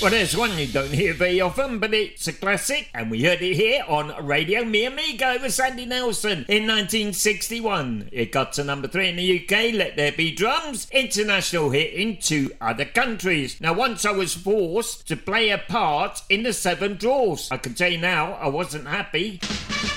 Well, there's one you don't hear very often, but it's a classic, and we heard it here on Radio Mi Amigo with Sandy Nelson in 1961. It got to number 3 in the UK, Let There Be Drums, international hit in 2 other countries. Now, once I was forced to play a part in the 7 Dwarfs. I can tell you now, I wasn't happy.